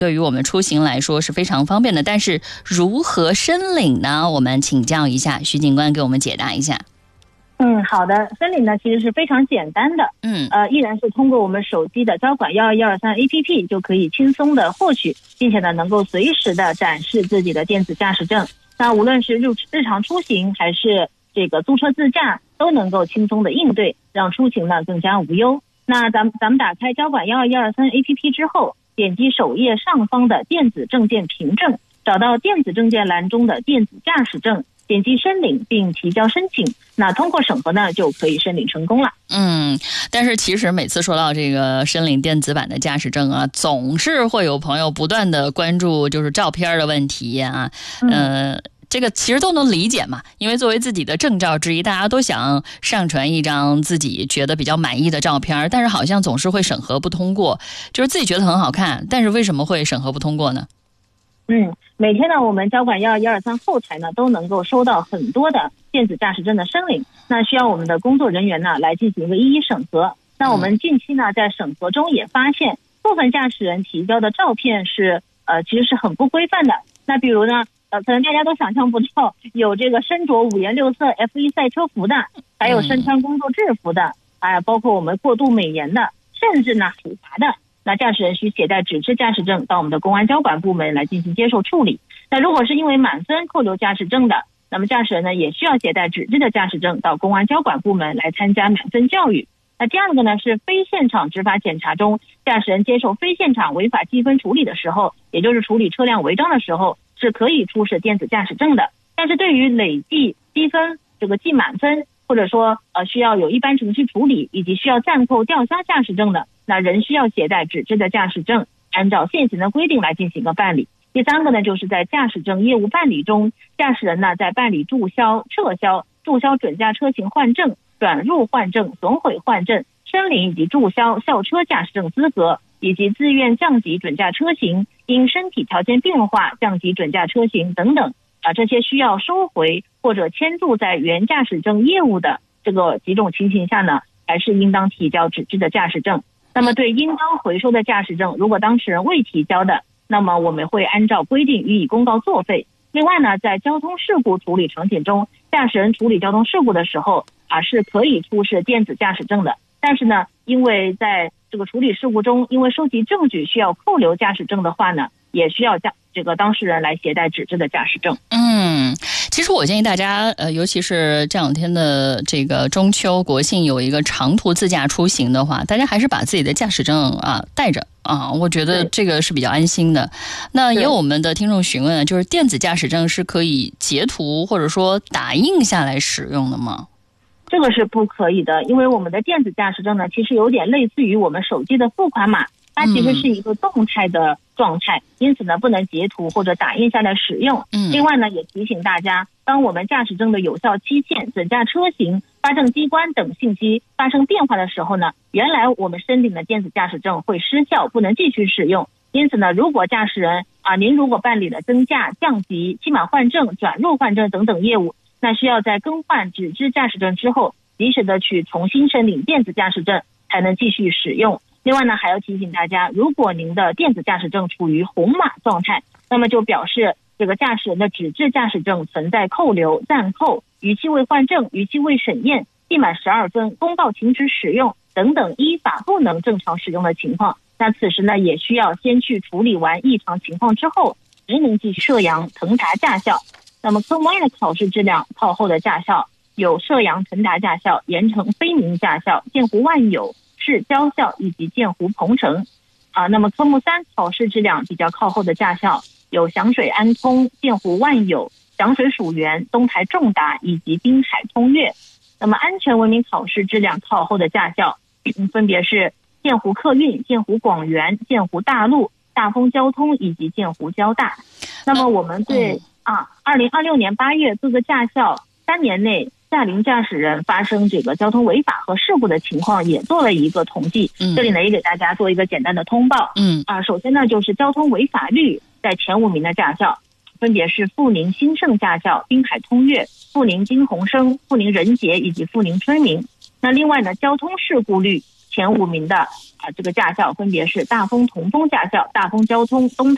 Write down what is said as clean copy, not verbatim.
对于我们出行来说是非常方便的，但是如何申领呢？我们请教一下徐警官给我们解答一下。 好的，申领呢其实是非常简单的，依然是通过我们手机的交管12123 APP 就可以轻松的获取，并且呢能够随时的展示自己的电子驾驶证。那无论是日常出行还是这个租车自驾，都能够轻松的应对，让出行呢更加无忧。那咱们打开交管12123 APP 之后，点击首页上方的电子证件凭证，找到电子证件栏中的电子驾驶证，点击申领并提交申请，那通过审核呢就可以申领成功了。 但是其实每次说到这个申领电子版的驾驶证啊，总是会有朋友不断的关注就是照片的问题啊。这个其实都能理解嘛，因为作为自己的证照之一，大家都想上传一张自己觉得比较满意的照片，但是好像总是会审核不通过，就是自己觉得很好看，但是为什么会审核不通过呢？ 每天呢，我们交管12123后台呢都能够收到很多的电子驾驶证的申领，那需要我们的工作人员呢来进行一个一一审核。那我们近期呢在审核中也发现，部分驾驶人提交的照片是其实是很不规范的。那比如呢，可能大家都想象不到，有这个身着五颜六色 F1 赛车服的，还有身穿工作制服的，包括我们过度美颜的，甚至呢处罚的。那驾驶人需携带纸质驾驶证到我们的公安交管部门来进行接受处理。那如果是因为满分扣留驾驶证的，那么驾驶人呢也需要携带纸质的驾驶证到公安交管部门来参加满分教育。那第二个呢是非现场执法检查中，驾驶人接受非现场违法记分处理的时候，也就是处理车辆违章的时候，是可以出示电子驾驶证的。但是对于累计积分这个记满分，或者说需要有一般程序处理以及需要暂扣吊销驾驶证的，那仍需要携带纸质的驾驶证，按照现行的规定来进行个办理。第三个呢，就是在驾驶证业务办理中，驾驶人呢在办理注销、撤销、注销准驾车型换证、转入换证、损毁换证、申领以及注销校车驾驶证资格，以及自愿降级准驾车型、因身体条件变化降级准驾车型等等这些需要收回或者迁注在原驾驶证业务的这个几种情形下呢，还是应当提交纸质的驾驶证。那么对应当回收的驾驶证，如果当事人未提交的，那么我们会按照规定予以公告作废。另外呢，在交通事故处理场景中，驾驶人处理交通事故的时候是可以出示电子驾驶证的。但是呢，因为在这个处理事故中，因为收集证据需要扣留驾驶证的话呢，也需要这个当事人来携带纸质的驾驶证。 其实我建议大家尤其是这两天的这个中秋国庆有一个长途自驾出行的话，大家还是把自己的驾驶证带着我觉得这个是比较安心的。那也有我们的听众询问，就是电子驾驶证是可以截图或者说打印下来使用的吗？ 这个是不可以的，因为我们的电子驾驶证呢，其实有点类似于我们手机的付款码，它其实是一个动态的状态，因此呢不能截图或者打印下来使用。另外呢也提醒大家，当我们驾驶证的有效期限、准驾车型、发证机关等信息发生变化的时候呢，原来我们申领的电子驾驶证会失效，不能继续使用。因此呢，如果驾驶人您如果办理了增驾、降级、期满换证、转入换证等等业务，那需要在更换纸质驾驶证之后，及时的去重新申领电子驾驶证，才能继续使用。另外呢，还要提醒大家，如果您的电子驾驶证处于红码状态，那么就表示这个驾驶人的纸质驾驶证存在扣留、暂扣、逾期未换证、逾期未审验、记满12分、公告停止使用等等依法不能正常使用的情况。那此时呢，也需要先去处理完异常情况之后，才能继续摄阳腾达驾校。那么科目2的考试质量靠后的驾校有摄阳腾达驾校、盐城飞明驾校、建湖万有、市交校以及建湖鹏城那么科目3考试质量比较靠后的驾校有祥水安通、建湖万有、祥水蜀源、东台重达以及滨海通越。那么安全文明考试质量靠后的驾校分别是建湖客运、建湖广元、建湖大陆、大丰交通以及建湖交大。那么我们对2026年8月各个驾校3年内驾龄驾驶人发生这个交通违法和事故的情况也做了一个统计，这里呢也给大家做一个简单的通报。首先呢就是交通违法率在前5名的驾校分别是富宁兴盛驾校、滨海通越、富宁金鸿升、富宁仁杰以及富宁春明。那另外呢，交通事故率前5名的这个驾校分别是大丰同丰驾校、大丰交通、东